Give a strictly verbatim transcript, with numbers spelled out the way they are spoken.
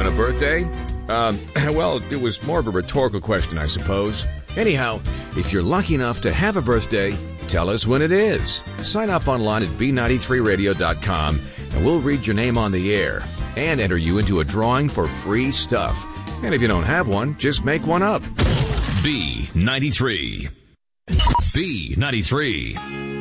having a birthday? Um, well, it was more of a rhetorical question, I suppose. Anyhow, if you're lucky enough to have a birthday, tell us when it is. Sign up online at b ninety-three radio dot com and we'll read your name on the air and enter you into a drawing for free stuff. And if you don't have one, just make one up. B ninety-three. B ninety-three.